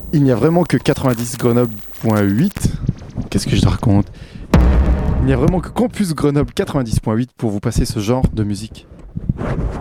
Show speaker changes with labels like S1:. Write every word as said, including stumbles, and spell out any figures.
S1: Il n'y a vraiment que quatre-vingt-dix Grenoble.huit. Qu'est-ce que je te raconte? Il n'y a vraiment que Campus Grenoble quatre-vingt-dix point huit pour vous passer ce genre de musique.